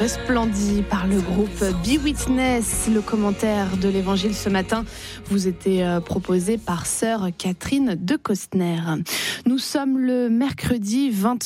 Resplendit par le groupe Be Witness. Le commentaire de l'évangile ce matin vous était proposé par sœur Catherine de Costner. Nous sommes le mercredi 29